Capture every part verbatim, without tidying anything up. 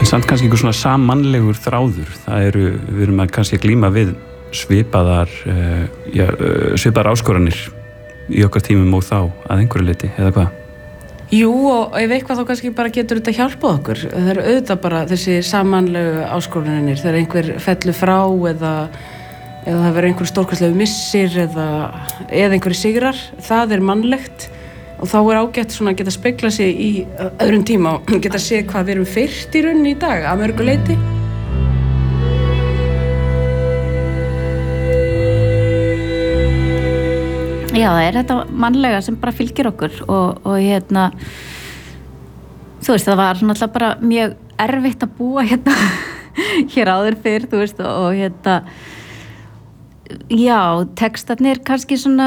samt kannski einhver svona sammannlegur þráður. Það eru, við erum að kannski að glíma við svipaðar, uh, já, uh, svipaðar áskoranir í okkar tímum og þá að einhverju leyti, eða hvað? Jú, og ef eitthvað þá kannski bara getur þetta hjálpað okkur. Það eru auðvitað bara þessi sammannlegu áskoranir, þegar einhver fellur frá eða, eða það verður einhver stórkastlegu missir eða, eða einhverju sigrar, það er mannlegt og þá er ágætt svona að geta speglað sig í öðrum tíma og geta séð hvað við erum fyrt í rauninni í dag að mörgu leyti. Já, það er þetta mannlega sem bara fylgir okkur og, og hérna þú veist, það var svona alltaf bara mjög erfitt að búa hérna hér áður fyrr, þú veist, og, og hérna já, textarnir kannski svona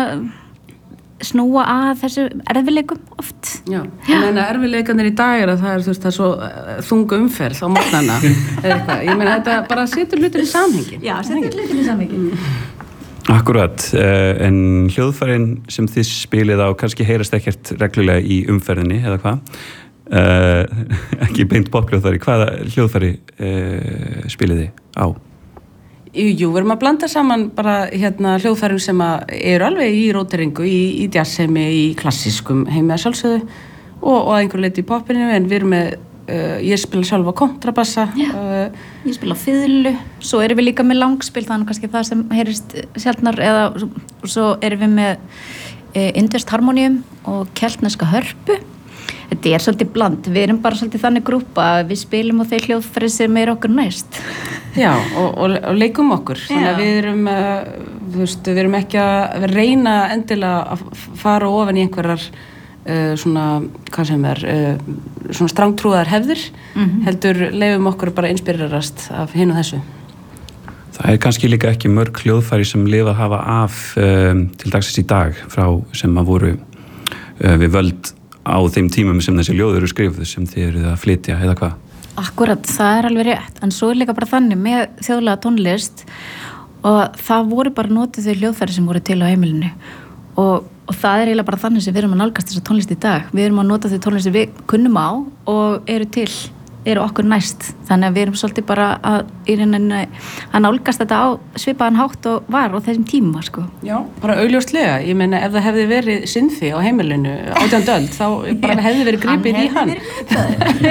snúa að þessu erfileikum oft. Já, ég meina erfileikanir í dag er að það er, þú veist, það er svo þungu umferð á morgnana eða eitthvað, ég meina þetta bara setur hlutir í samhengi. Já, setur hlutir í samhengi. Akkurat, en hljóðfærin sem þið spilið á kannski heyrast ekkert reglulega í umferðinni eða hvað, uh, ekki beint pophljóðfæri, hvaða hljóðfæri uh, spilið þið á? Jú, jú, við erum að blanda saman bara hérna hljóðfærum sem að eru alveg í róteringu, í, í jazzheimi, í klassískum heimi að sjálfsögðu og, og einhver leiti í popinu, en við erum með Uh, ég spila sjálf á kontrabassa, uh, ég spila á fiðlu, svo erum við líka með langspil, það er kannski það sem heyrist sjaldnar, eða svo erum við með uh, indverskt harmonium og keltneska hörpu. Þetta er svolítið bland, við erum bara svolítið þannig grúpa að við spilum á þeir hljóðfæri sem er okkur næst. Já, og, og, og leikum okkur, þannig að við erum uh, þú veist, við erum ekki að reyna endilega að fara ofan í einhverjar Uh, svona, hvað sem er uh, svona strangtrúðar hefðir, mm-hmm. heldur leyfum okkur bara inspírerast af hinu þessu. Það er kannski líka ekki mörg hljóðfæri sem lifað hafa af um, til dagsins í dag frá sem að voru uh, við völd á þeim tímum sem þessi ljóð eru skrifuð sem þið eruð að flytja eða hvað? Akkurat, það er alveg rétt, en svo er líka bara þannig með þjóðlega tónlist og það voru bara notið þau hljóðfæri sem voru til á heimilinu og og það er eiginlega bara þannig sem við erum að nálgast þessa tónlist í dag. Við erum að nota þau tónlist sem við kunnum á og eru til, eru okkur næst. Þannig að við erum svolítið bara að, að nálgast þetta á svipaðan hátt og var á þessum tíma, sko. Já, bara augljóslega. Ég meina, ef það hefði verið synthi á heimilinu átjándu öld, þá bara hefði verið gripið í hann.